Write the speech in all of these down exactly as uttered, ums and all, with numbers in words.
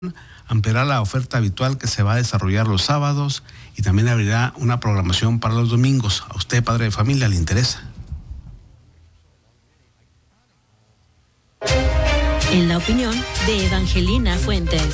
ampliará la oferta habitual que se va a desarrollar los sábados y también abrirá una programación para los domingos. ¿A usted, padre de familia, le interesa? En la opinión de Evangelina Fuentes.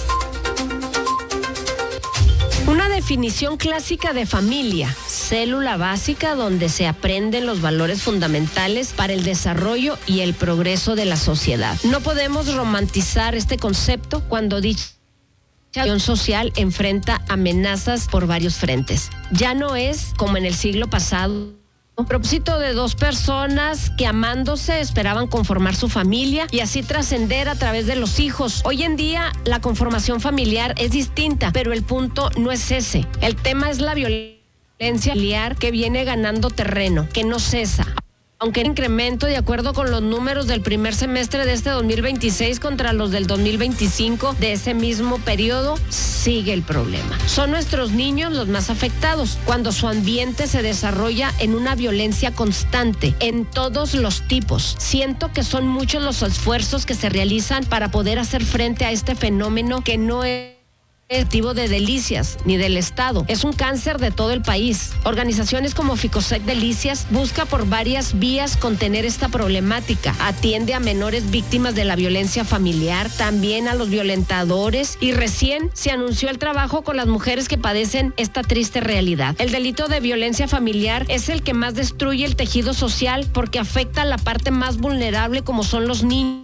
Una definición clásica de familia, célula básica donde se aprenden los valores fundamentales para el desarrollo y el progreso de la sociedad. No podemos romantizar este concepto cuando dicha acción social enfrenta amenazas por varios frentes. Ya no es como en el siglo pasado, un propósito de dos personas que amándose esperaban conformar su familia y así trascender a través de los hijos. Hoy en día la conformación familiar es distinta, pero el punto no es ese. El tema es la violencia familiar que viene ganando terreno, que no cesa. Aunque el incremento, de acuerdo con los números del primer semestre de este dos mil veintiséis contra los del dos mil veinticinco de ese mismo periodo, sigue el problema. Son nuestros niños los más afectados cuando su ambiente se desarrolla en una violencia constante, en todos los tipos. Siento que son muchos los esfuerzos que se realizan para poder hacer frente a este fenómeno que no es objetivo de Delicias ni del Estado, es un cáncer de todo el país. Organizaciones como Ficosec Delicias busca por varias vías contener esta problemática, atiende a menores víctimas de la violencia familiar, también a los violentadores, y recién se anunció el trabajo con las mujeres que padecen esta triste realidad. El delito de violencia familiar es el que más destruye el tejido social porque afecta a la parte más vulnerable, como son los niños,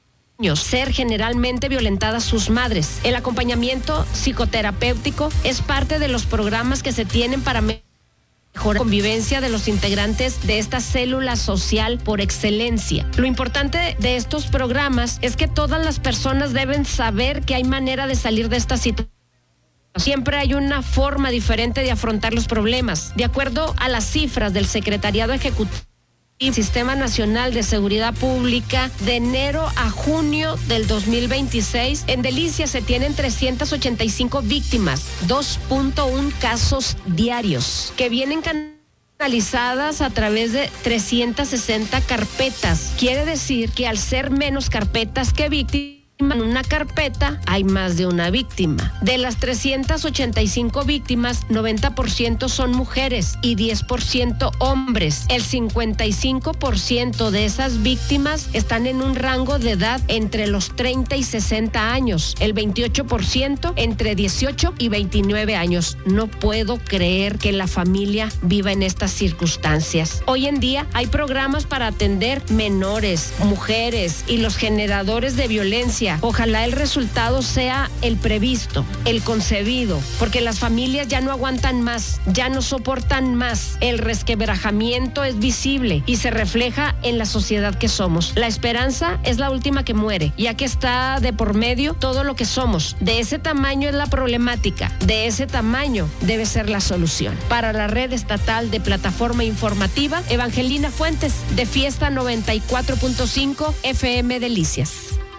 ser generalmente violentadas sus madres. El acompañamiento psicoterapéutico es parte de los programas que se tienen para mejorar la convivencia de los integrantes de esta célula social por excelencia. Lo importante de estos programas es que todas las personas deben saber que hay manera de salir de esta situación. Siempre hay una forma diferente de afrontar los problemas. De acuerdo a las cifras del Secretariado Ejecutivo Sistema Nacional de Seguridad Pública, de enero a junio del dos mil veintiséis, en Delicias se tienen trescientas ochenta y cinco víctimas, dos punto uno casos diarios, que vienen canalizadas a través de trescientas sesenta carpetas. Quiere decir que al ser menos carpetas que víctimas, en una carpeta hay más de una víctima. De las trescientas ochenta y cinco víctimas, noventa por ciento son mujeres y diez por ciento hombres. El cincuenta y cinco por ciento de esas víctimas están en un rango de edad entre los treinta y sesenta años. El veintiocho por ciento entre dieciocho y veintinueve años. No puedo creer que la familia viva en estas circunstancias. Hoy en día hay programas para atender menores, mujeres y los generadores de violencia. Ojalá el resultado sea el previsto, el concebido, porque las familias ya no aguantan más, ya no soportan más. El resquebrajamiento es visible y se refleja en la sociedad que somos. La esperanza es la última que muere, ya que está de por medio todo lo que somos. De ese tamaño es la problemática, de ese tamaño debe ser la solución. Para la red estatal de plataforma informativa, Evangelina Fuentes, de Fiesta noventa y cuatro punto cinco F M Delicias.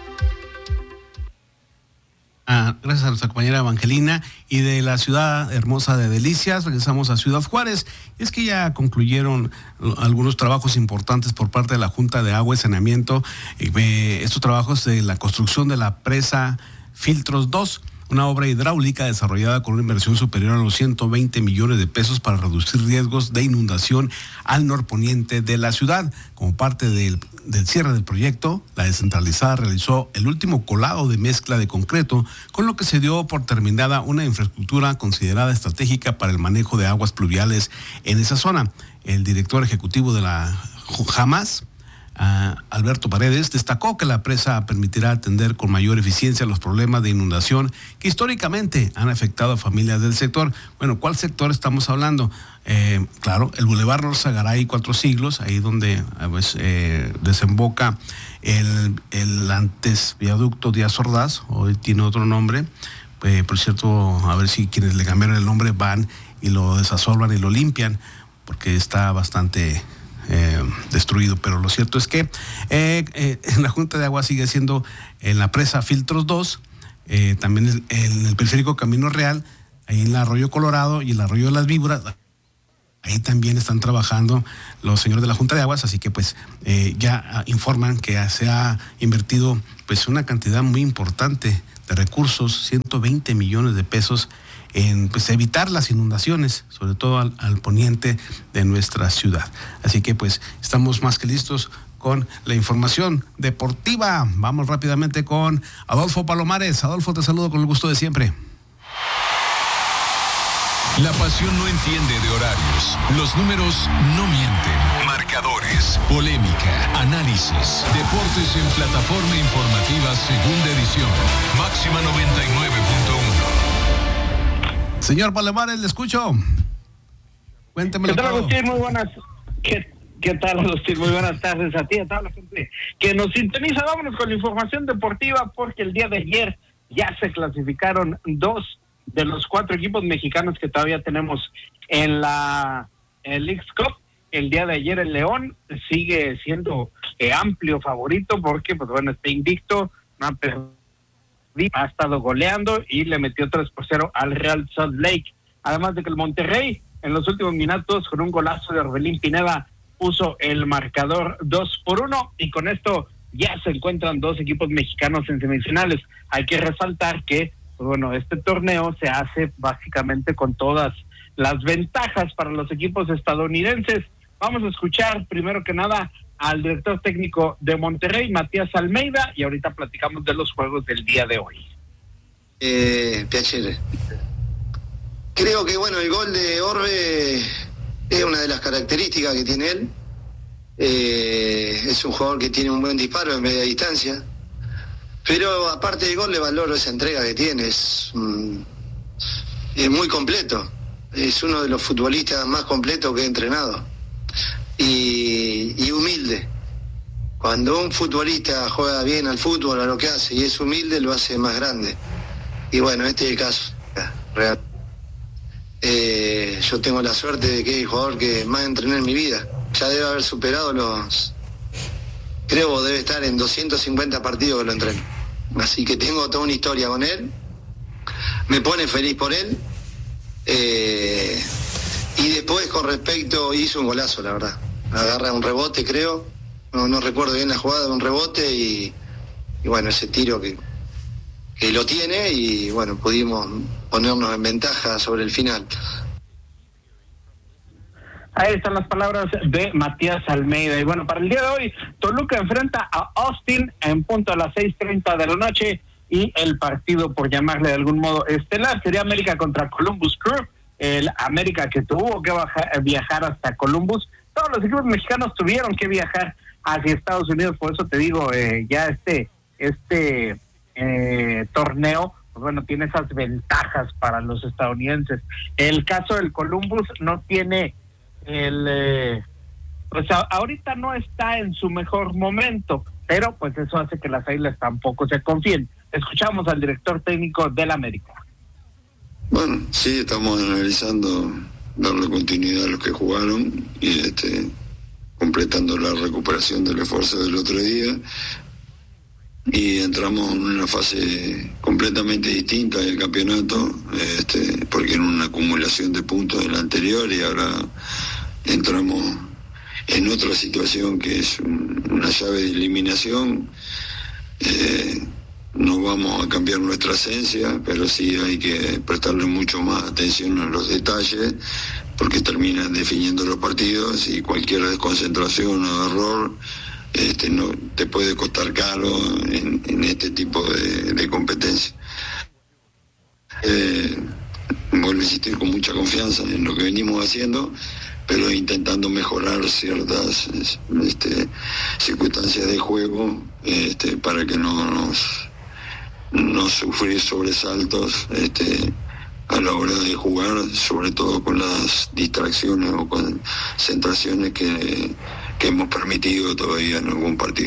Ah, gracias a nuestra compañera Evangelina. Y de la ciudad hermosa de Delicias regresamos a Ciudad Juárez. Es que ya concluyeron algunos trabajos importantes por parte de la Junta de Agua y Saneamiento. Eh, estos trabajos de la construcción de la presa Filtros dos, una obra hidráulica desarrollada con una inversión superior a los ciento veinte millones de pesos para reducir riesgos de inundación al norponiente de la ciudad. Como parte del, del cierre del proyecto, la descentralizada realizó el último colado de mezcla de concreto, con lo que se dio por terminada una infraestructura considerada estratégica para el manejo de aguas pluviales en esa zona. El director ejecutivo de la Jamás, Uh, Alberto Paredes, destacó que la presa permitirá atender con mayor eficiencia los problemas de inundación que históricamente han afectado a familias del sector. Bueno, ¿cuál sector estamos hablando? Eh, claro, el Boulevard Rosa Garay Cuatro Siglos, ahí donde pues, eh, desemboca el, el antes viaducto Díaz Ordaz, hoy tiene otro nombre. Eh, por cierto, a ver si quienes le cambiaron el nombre van y lo desasolvan y lo limpian, porque está bastante Eh, destruido, pero lo cierto es que eh, eh, en la Junta de Agua sigue siendo en la presa Filtros dos, eh, también en el periférico Camino Real, ahí en el Arroyo Colorado y el Arroyo de las Víboras, ahí también están trabajando los señores de la Junta de Aguas, así que pues eh, ya informan que se ha invertido pues una cantidad muy importante de recursos, ciento veinte millones de pesos, en pues, evitar las inundaciones, sobre todo al, al poniente de nuestra ciudad. Así que pues estamos más que listos con la información deportiva. Vamos rápidamente con Adolfo Palomares. Adolfo, te saludo con el gusto de siempre. La pasión no entiende de horarios. Los números no mienten. Marcadores, polémica, análisis, deportes en plataforma informativa segunda edición. Máxima noventa y nueve punto uno. Señor Palomares, le escucho. Cuéntemelo ¿Qué tal, todo. Agustín? Muy buenas. ¿Qué, qué tal, Agustín? Muy buenas tardes a ti, a toda la gente que nos sintoniza. Vámonos con la información deportiva, porque el día de ayer ya se clasificaron dos de los cuatro equipos mexicanos que todavía tenemos en la el Leagues Cup. El día de ayer el León sigue siendo eh, amplio favorito porque, pues bueno, está invicto, no ha perdido, ha estado goleando y le metió tres por cero al Real Salt Lake. Además de que el Monterrey en los últimos minutos con un golazo de Orbelín Pineda puso el marcador dos por uno y con esto ya se encuentran dos equipos mexicanos en semifinales. Hay que resaltar que pues bueno, este torneo se hace básicamente con todas las ventajas para los equipos estadounidenses. Vamos a escuchar primero que nada al director técnico de Monterrey, Matías Almeida, y ahorita platicamos de los juegos del día de hoy. Eh, piacere. Creo que bueno, el gol de Orbe es una de las características que tiene él. Eh, es un jugador que tiene un buen disparo en media distancia. Pero aparte del gol le valoro esa entrega que tiene, es, mm, es muy completo, es uno de los futbolistas más completos que he entrenado y, y humilde. Cuando un futbolista juega bien al fútbol, a lo que hace, y es humilde, lo hace más grande. Y bueno, este es el caso real. Eh, yo tengo la suerte de que es el jugador que más entrené en mi vida, ya debe haber superado los... Creo debe estar en doscientos cincuenta partidos que lo entreno. Así que tengo toda una historia con él. Me pone feliz por él. Eh, y después, con respecto, hizo un golazo, la verdad. Agarra un rebote, creo. No, no recuerdo bien la jugada, un rebote y, y bueno, ese tiro que, que lo tiene y bueno, pudimos ponernos en ventaja sobre el final. Ahí están las palabras de Matías Almeida. Y bueno, para el día de hoy, Toluca enfrenta a Austin en punto a las seis treinta de la noche. Y el partido, por llamarle de algún modo estelar, sería América contra Columbus Crew. El América que tuvo que bajar, viajar hasta Columbus. Todos los equipos mexicanos tuvieron que viajar hacia Estados Unidos. Por eso te digo, eh, ya este, este eh, torneo, pues bueno, tiene esas ventajas para los estadounidenses. El caso del Columbus no tiene... El, eh, pues a, ahorita no está en su mejor momento, pero pues eso hace que las Águilas tampoco se confíen. Escuchamos al director técnico del América. Bueno, sí, estamos analizando darle continuidad a los que jugaron y este completando la recuperación del esfuerzo del otro día, y entramos en una fase completamente distinta del campeonato, este, porque en una acumulación de puntos del anterior, y ahora entramos en otra situación que es un, una llave de eliminación. Eh, no vamos a cambiar nuestra esencia, pero sí hay que prestarle mucho más atención a los detalles, porque terminan definiendo los partidos y cualquier desconcentración o error Este, no te puede costar caro en, en este tipo de, de competencia. Eh, vuelvo a insistir con mucha confianza en lo que venimos haciendo, pero intentando mejorar ciertas este, circunstancias de juego este, para que no nos no sufrir sobresaltos este, a la hora de jugar, sobre todo con las distracciones o concentraciones que que hemos permitido todavía en algún partido.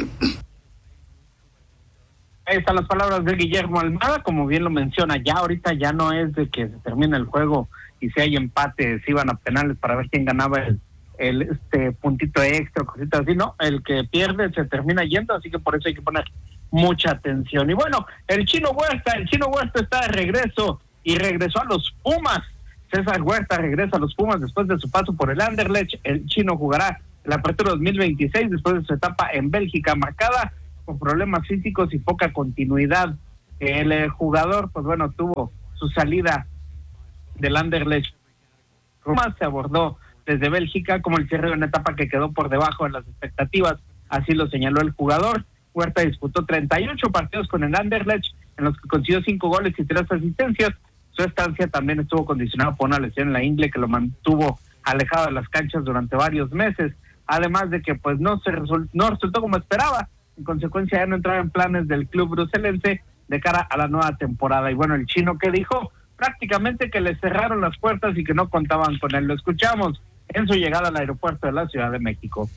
Ahí están las palabras de Guillermo Almada, como bien lo menciona, ya ahorita ya no es de que se termine el juego y si hay empate, si iban a penales para ver quién ganaba el, el este puntito extra, cositas así, no, el que pierde se termina yendo, así que por eso hay que poner mucha atención. Y bueno, el Chino Huerta, el Chino Huerta está de regreso y regresó a los Pumas. César Huerta regresa a los Pumas después de su paso por el Anderlecht. El Chino jugará la apertura dos mil veintiséis después de su etapa en Bélgica marcada con problemas físicos y poca continuidad El eh, jugador, pues bueno, tuvo su salida del Anderlecht. Roma se abordó desde Bélgica como el cierre de una etapa que quedó por debajo de las expectativas, así lo señaló el jugador. Huerta disputó treinta y ocho partidos con el Anderlecht, en los que consiguió cinco goles y tres asistencias. Su estancia también estuvo condicionada por una lesión en la ingle que lo mantuvo alejado de las canchas durante varios meses, además de que pues no se result- no resultó como esperaba. En consecuencia ya no entraba en planes del club bruselense de cara a la nueva temporada. Y bueno, el chino que dijo prácticamente que le cerraron las puertas y que no contaban con él. Lo escuchamos en su llegada al aeropuerto de la Ciudad de México.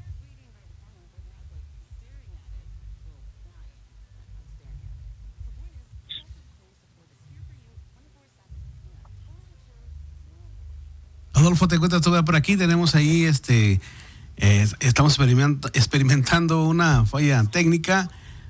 Adolfo, te cuento, todavía por aquí tenemos ahí, este, eh, estamos experiment- experimentando una falla técnica.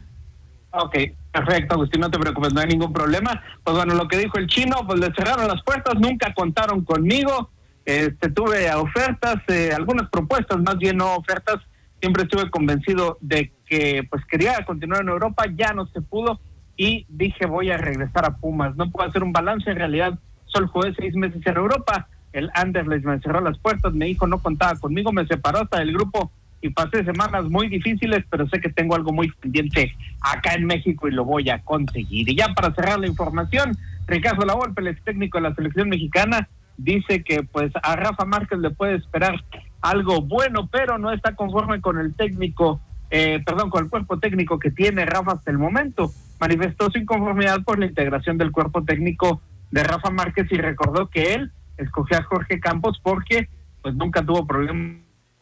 Ok, perfecto, Agustín, no te preocupes, no hay ningún problema. Pues bueno, lo que dijo el chino, pues le cerraron las puertas, nunca contaron conmigo. Este, tuve ofertas, eh, algunas propuestas, más bien no ofertas. Siempre estuve convencido de que pues quería continuar en Europa, ya no se pudo y dije voy a regresar a Pumas. No puedo hacer un balance, en realidad solo jugué seis meses en Europa. El Anderlecht me cerró las puertas, me dijo no contaba conmigo, me separó hasta del grupo y pasé semanas muy difíciles, pero sé que tengo algo muy pendiente acá en México y lo voy a conseguir. Y ya para cerrar la información, Ricardo Lavolpe, el ex técnico de la selección mexicana, dice que pues a Rafa Márquez le puede esperar algo bueno, pero no está conforme con el técnico, eh, perdón, con el cuerpo técnico que tiene Rafa hasta el momento. Manifestó su inconformidad por la integración del cuerpo técnico de Rafa Márquez y recordó que él escogió a Jorge Campos porque pues nunca tuvo problemas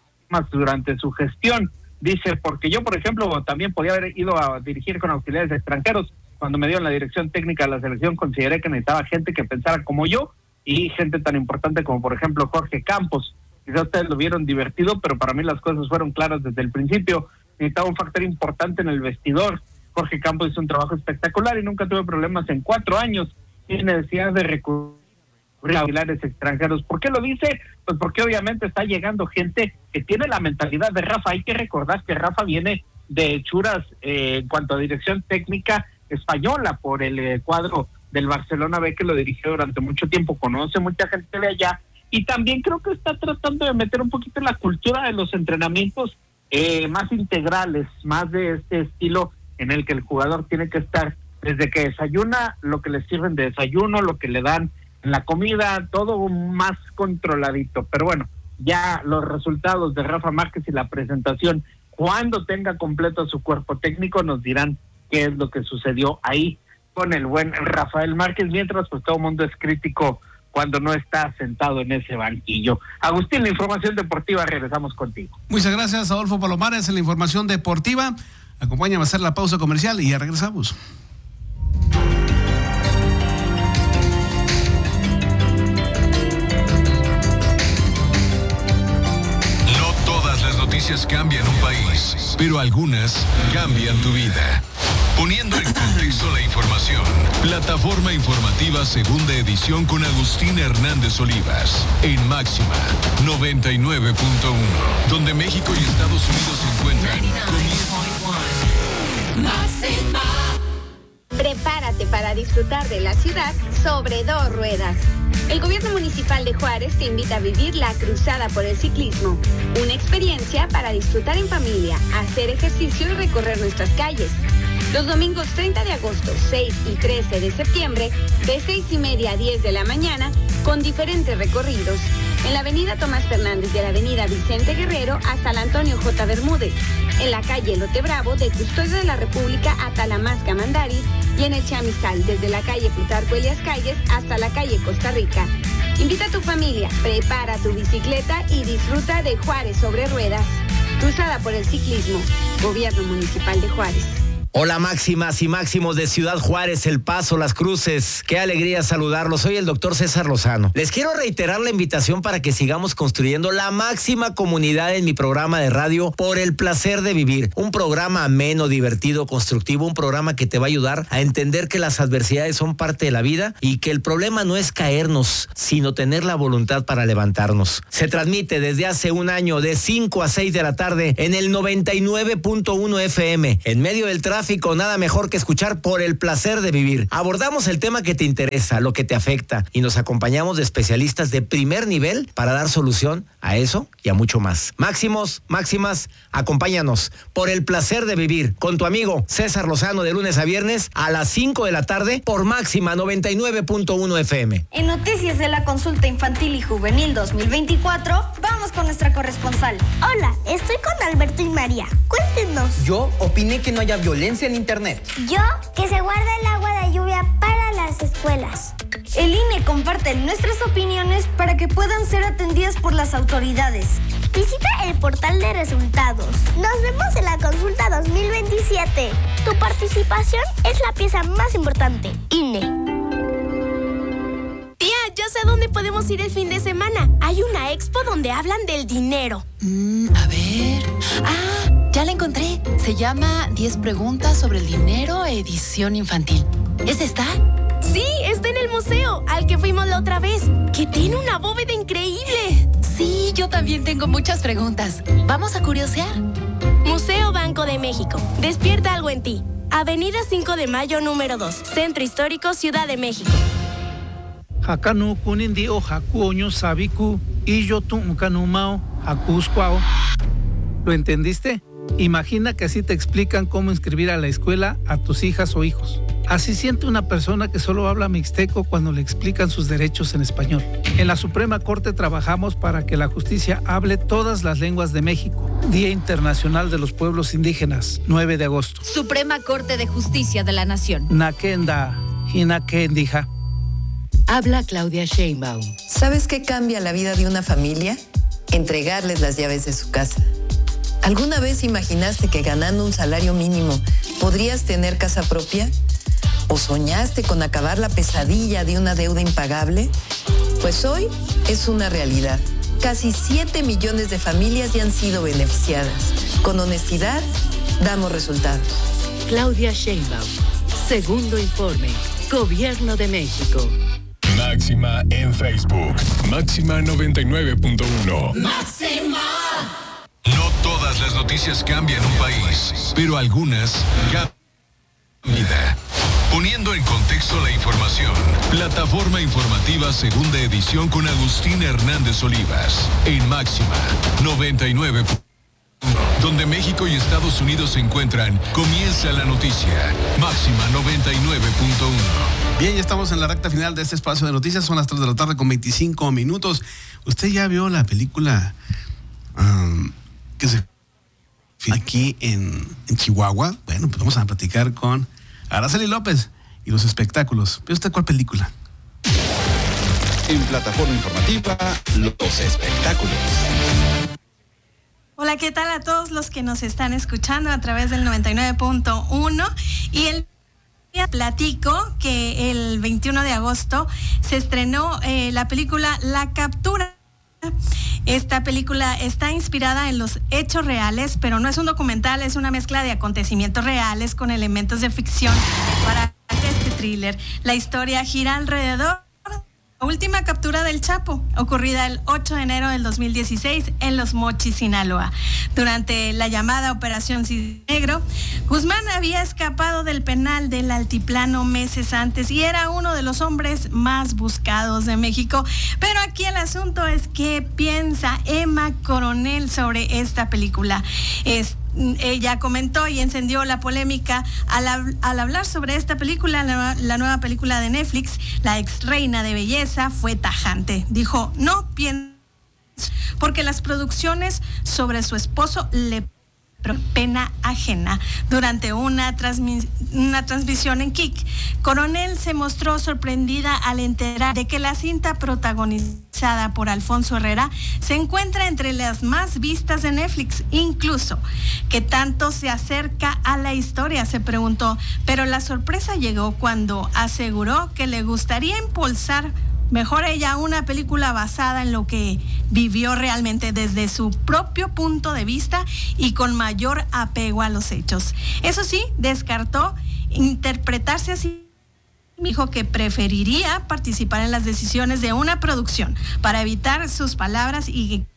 durante su gestión. Dice, porque yo, por ejemplo, también podía haber ido a dirigir con auxiliares extranjeros. Cuando me dio en la dirección técnica de la selección, consideré que necesitaba gente que pensara como yo y gente tan importante como, por ejemplo, Jorge Campos. Quizás ustedes lo vieron divertido, pero para mí las cosas fueron claras desde el principio. Necesitaba un factor importante en el vestidor. Jorge Campos hizo un trabajo espectacular y nunca tuve problemas en cuatro años. Tiene necesidad de recurrir a auxiliares extranjeros. ¿Por qué lo dice? Pues porque obviamente está llegando gente que tiene la mentalidad de Rafa. Hay que recordar que Rafa viene de hechuras eh, en cuanto a dirección técnica española por el eh, cuadro del Barcelona B, que lo dirigió durante mucho tiempo, conoce mucha gente de allá y también creo que está tratando de meter un poquito la cultura de los entrenamientos eh, más integrales, más de este estilo en el que el jugador tiene que estar desde que desayuna, lo que le sirven de desayuno, lo que le dan en la comida, todo más controladito. Pero bueno, ya los resultados de Rafa Márquez y la presentación, cuando tenga completo su cuerpo técnico, nos dirán qué es lo que sucedió ahí con el buen Rafael Márquez, mientras pues todo el mundo es crítico cuando no está sentado en ese banquillo. Agustín, la información deportiva, regresamos contigo. Muchas gracias, Adolfo Palomares, en la información deportiva. Acompáñame a hacer la pausa comercial y ya regresamos. Noticias cambian un país, pero algunas cambian tu vida. Poniendo en contexto la información, Plataforma Informativa Segunda Edición con Agustín Hernández Olivas, en Máxima noventa y nueve punto uno, donde México y Estados Unidos se encuentran. Prepárate para disfrutar de la ciudad sobre dos ruedas. El Gobierno Municipal de Juárez te invita a vivir la Cruzada por el Ciclismo, una experiencia para disfrutar en familia, hacer ejercicio y recorrer nuestras calles. Los domingos treinta de agosto, seis y trece de septiembre, de seis y media a diez de la mañana, con diferentes recorridos. En la avenida Tomás Fernández de la avenida Vicente Guerrero hasta la Antonio J. Bermúdez. En la calle Lote Bravo de Custodio de la República hasta la Masca Mandari. Y en el Chamizal desde la calle Plutarco Elias Calles hasta la calle Costa Rica. Invita a tu familia, prepara tu bicicleta y disfruta de Juárez sobre ruedas. Cruzada por el Ciclismo. Gobierno Municipal de Juárez. Hola máximas y máximos de Ciudad Juárez, El Paso, Las Cruces. Qué alegría saludarlos. Soy el doctor César Lozano. Les quiero reiterar la invitación para que sigamos construyendo la máxima comunidad en mi programa de radio Por el Placer de Vivir. Un programa ameno, divertido, constructivo, un programa que te va a ayudar a entender que las adversidades son parte de la vida y que el problema no es caernos, sino tener la voluntad para levantarnos. Se transmite desde hace un año de cinco a seis de la tarde en el noventa y nueve punto uno F M. En medio del tráfico tráfico, nada mejor que escuchar Por el placer de vivir. Abordamos el tema que te interesa, lo que te afecta, y nos acompañamos de especialistas de primer nivel para dar solución a eso y a mucho más. Máximos, máximas, acompáñanos Por el placer de vivir con tu amigo César Lozano de lunes a viernes a las cinco de la tarde por Máxima noventa y nueve punto uno F M. En noticias de la consulta infantil y juvenil dos mil veinticuatro, vamos con nuestra corresponsal. Hola, estoy con Alberto y María. Cuéntenos. Yo opiné que no haya violencia en internet. Yo, que se guarda el agua de lluvia para las escuelas. El I N E comparte nuestras opiniones para que puedan ser atendidas por las autoridades. Visita el portal de resultados. Nos vemos en la consulta dos mil veintisiete. Tu participación es la pieza más importante. I N E. Tía, ya sé dónde podemos ir el fin de semana. Hay una expo donde hablan del dinero. Mm, a ver... Ah, ya la encontré. Se llama diez preguntas sobre el dinero, edición infantil. ¿Es esta? Sí, está en el museo, al que fuimos la otra vez, que tiene una bóveda increíble. Sí, yo también tengo muchas preguntas. ¿Vamos a curiosear? Museo Banco de México. Despierta algo en ti. Avenida cinco de Mayo, número dos. Centro Histórico, Ciudad de México. Hakanu kunindi o hakuoño sabiku y yo tuncanumao hakuscuao. ¿Lo entendiste? Imagina que así te explican cómo inscribir a la escuela a tus hijas o hijos. Así siente una persona que solo habla mixteco cuando le explican sus derechos en español. En la Suprema Corte trabajamos para que la justicia hable todas las lenguas de México. Día Internacional de los Pueblos Indígenas, nueve de agosto. Suprema Corte de Justicia de la Nación. Nakenda, hinakendija. Habla Claudia Sheinbaum. ¿Sabes qué cambia la vida de una familia? Entregarles las llaves de su casa. ¿Alguna vez imaginaste que ganando un salario mínimo podrías tener casa propia? ¿O soñaste con acabar la pesadilla de una deuda impagable? Pues hoy es una realidad. Casi siete millones de familias ya han sido beneficiadas. Con honestidad, damos resultados. Claudia Sheinbaum. Segundo informe. Gobierno de México. Máxima en Facebook. Máxima noventa y nueve punto uno. ¡Máxima! No todas las noticias cambian un país, pero algunas cambian. Poniendo en contexto la información, Plataforma Informativa Segunda Edición con Agustín Hernández Olivas, en Máxima noventa y nueve punto uno. Donde México y Estados Unidos se encuentran, comienza la noticia. Máxima noventa y nueve punto uno. Bien, ya estamos en la recta final de este espacio de noticias. Son las tres de la tarde con veinticinco minutos. ¿Usted ya vio la película um, que se aquí en, en Chihuahua? Bueno, pues vamos a platicar con Araceli López y los espectáculos. ¿Ve usted cuál película? En Plataforma Informativa, los espectáculos. Hola, ¿qué tal a todos los que nos están escuchando a través del noventa y nueve punto uno? Y el día platico que el veintiuno de agosto se estrenó eh, la película La Captura. Esta película está inspirada en los hechos reales, pero no es un documental, es una mezcla de acontecimientos reales con elementos de ficción para este thriller. La historia gira alrededor la última captura del Chapo, ocurrida el ocho de enero del dos mil dieciséis en Los Mochis, Sinaloa. Durante la llamada Operación Cisne Negro, Guzmán había escapado del penal del Altiplano meses antes y era uno de los hombres más buscados de México. Pero aquí el asunto es qué piensa Emma Coronel sobre esta película. Es Ella comentó y encendió la polémica al, al hablar sobre esta película, la, la nueva película de Netflix. La ex reina de belleza fue tajante. Dijo, no pienso, porque las producciones sobre su esposo le pena ajena. Durante una, transmis, una transmisión en Kik, Coronel se mostró sorprendida al enterar de que la cinta protagonizada por Alfonso Herrera se encuentra entre las más vistas de Netflix, incluso que tanto se acerca a la historia, se preguntó, pero la sorpresa llegó cuando aseguró que le gustaría impulsar mejor ella una película basada en lo que vivió realmente desde su propio punto de vista y con mayor apego a los hechos. Eso sí, descartó interpretarse así. Dijo que preferiría participar en las decisiones de una producción para evitar sus palabras y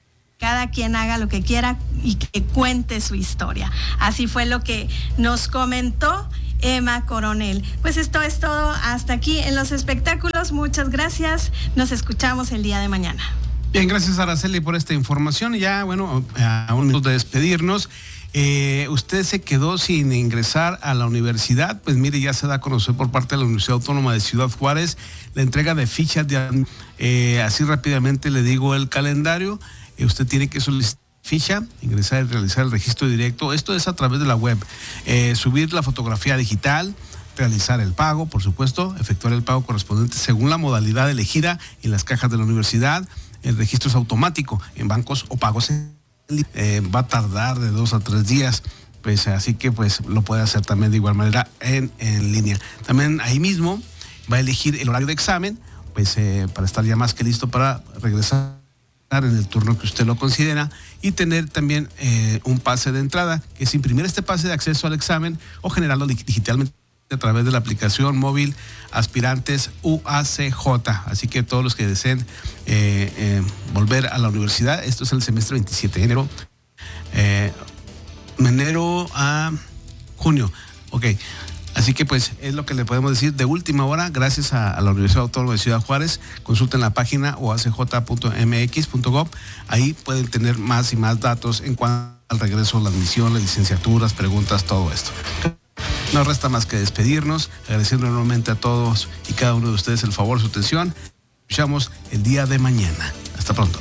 cada quien haga lo que quiera y que cuente su historia. Así fue lo que nos comentó Emma Coronel. Pues esto es todo hasta aquí en los espectáculos. Muchas gracias. Nos escuchamos el día de mañana. Bien, gracias Araceli por esta información. Ya, bueno, a un minuto de despedirnos. Eh, usted se quedó sin ingresar a la universidad, pues mire, ya se da a conocer por parte de la Universidad Autónoma de Ciudad Juárez la entrega de fichas de eh, así rápidamente le digo el calendario. Eh, usted tiene que solicitar ficha, ingresar y realizar el registro directo. Esto es a través de la web. Eh, subir la fotografía digital, realizar el pago, por supuesto, efectuar el pago correspondiente según la modalidad elegida en las cajas de la universidad. El registro es automático en bancos o pagos en Eh, va a tardar de dos a tres días, pues así que pues lo puede hacer también de igual manera en, en línea. También ahí mismo va a elegir el horario de examen, pues eh, para estar ya más que listo para regresar en el turno que usted lo considera, y tener también eh, un pase de entrada, que es imprimir este pase de acceso al examen o generarlo digitalmente a través de la aplicación móvil Aspirantes U A C J. Así que todos los que deseen eh, eh, volver a la universidad, esto es el semestre veintisiete de enero, eh, enero a junio. Ok, así que pues es lo que le podemos decir de última hora, gracias a, a la Universidad Autónoma de Ciudad Juárez. Consulten la página u a c j punto m x punto gov, ahí pueden tener más y más datos en cuanto al regreso, la admisión, las licenciaturas, preguntas, todo esto. No resta más que despedirnos, agradeciendo nuevamente a todos y cada uno de ustedes el favor, su atención. Escuchamos el día de mañana. Hasta pronto.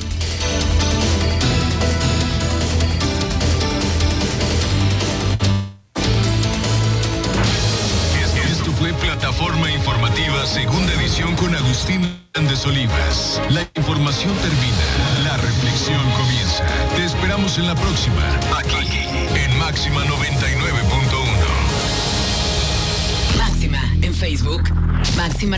Esto fue Plataforma Informativa Segunda Edición con Agustín Hernández Olivas. La información termina, la reflexión comienza. Te esperamos en la próxima, aquí en Máxima noventa y nueve punto uno. Máxima en Facebook, Máxima